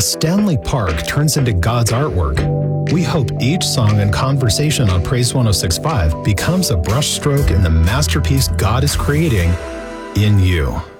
as Stanley Park turns into God's artwork, we hope each song and conversation on Praise 106.5 becomes a brushstroke in the masterpiece God is creating in you.